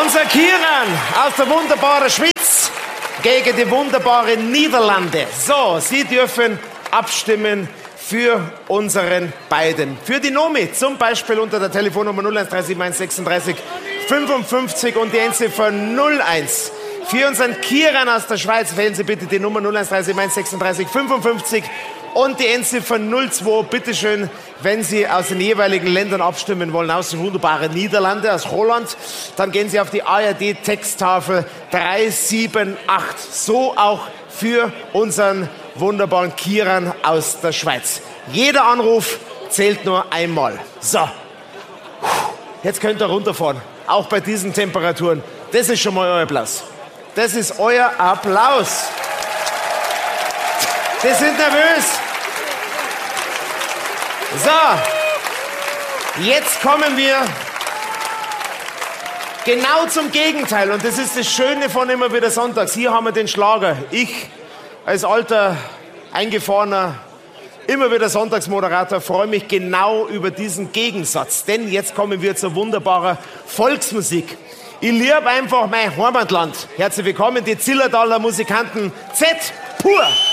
Unser Kieran aus der wunderbaren Schweiz gegen die wunderbaren Niederlande. So, Sie dürfen abstimmen für unseren beiden. Für die Nomi zum Beispiel unter der Telefonnummer 0137 36 55 und die Endziffer 01. Für unseren Kieran aus der Schweiz wählen Sie bitte die Nummer 0137 36 55 und die Endziffer 02. Bitteschön, wenn Sie aus den jeweiligen Ländern abstimmen wollen, aus den wunderbaren Niederlande, aus Holland, dann gehen Sie auf die ARD-Texttafel 378. So auch für unseren wunderbaren Kieran aus der Schweiz. Jeder Anruf zählt nur einmal. So, jetzt könnt ihr runterfahren, auch bei diesen Temperaturen. Das ist schon mal euer Applaus. Das ist euer Applaus. Sie sind nervös. So, jetzt kommen wir genau zum Gegenteil. Und das ist das Schöne von immer wieder Sonntags. Hier haben wir den Schlager. Ich als alter, eingefahrener, immer wieder Sonntagsmoderator freue mich genau über diesen Gegensatz. Denn jetzt kommen wir zur wunderbaren Volksmusik. Ich liebe einfach mein Heimatland. Herzlich willkommen, die Zillertaler Musikanten Z pur.